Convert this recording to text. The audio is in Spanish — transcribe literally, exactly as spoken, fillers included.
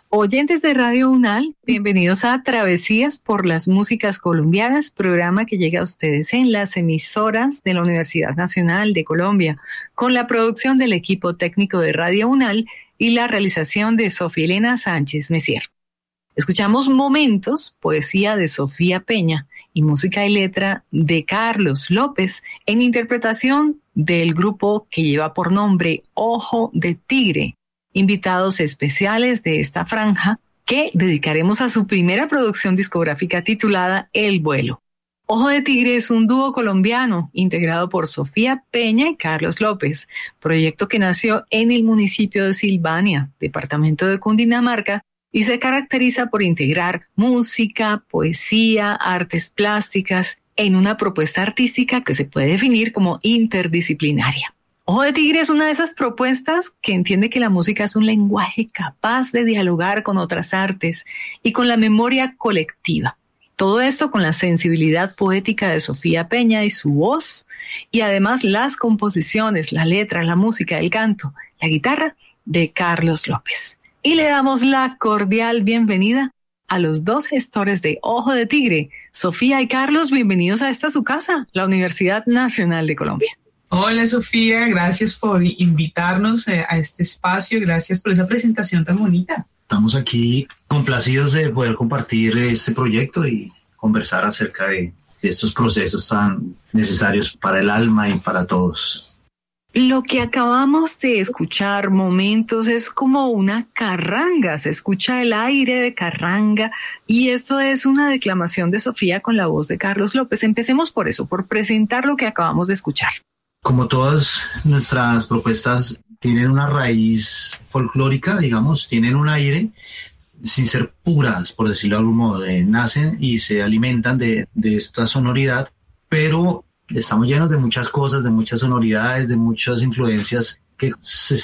Oyentes de Radio UNAL, bienvenidos a Travesías por las Músicas Colombianas, programa que llega a ustedes en las emisoras de la Universidad Nacional de Colombia, con la producción del equipo técnico de Radio UNAL y la realización de Sofía Elena Sánchez Messier. Escuchamos Momentos, poesía de Sofía Peña y música y letra de Carlos López, en interpretación del grupo que lleva por nombre Ojo de Tigre. Invitados especiales de esta franja que dedicaremos a su primera producción discográfica titulada El Vuelo. Ojo de Tigre es un dúo colombiano integrado por Sofía Peña y Carlos López, proyecto que nació en el municipio de Silvania, departamento de Cundinamarca, y se caracteriza por integrar música, poesía, artes plásticas en una propuesta artística que se puede definir como interdisciplinaria. Ojo de Tigre es una de esas propuestas que entiende que la música es un lenguaje capaz de dialogar con otras artes y con la memoria colectiva. Todo esto con la sensibilidad poética de Sofía Peña y su voz, y además las composiciones, la letra, la música, el canto, la guitarra de Carlos López. Y le damos la cordial bienvenida a los dos gestores de Ojo de Tigre, Sofía y Carlos. Bienvenidos a esta su casa, la Universidad Nacional de Colombia. Hola Sofía, gracias por invitarnos a este espacio, gracias por esa presentación tan bonita. Estamos aquí complacidos de poder compartir este proyecto y conversar acerca de, de estos procesos tan necesarios para el alma y para todos. Lo que acabamos de escuchar, Momentos, es como una carranga, se escucha el aire de carranga y esto es una declamación de Sofía con la voz de Carlos López. Empecemos por eso, por presentar lo que acabamos de escuchar. Como todas nuestras propuestas tienen una raíz folclórica, digamos, tienen un aire, sin ser puras, por decirlo de algún modo, eh, nacen y se alimentan de, de esta sonoridad, pero estamos llenos de muchas cosas, de muchas sonoridades, de muchas influencias que se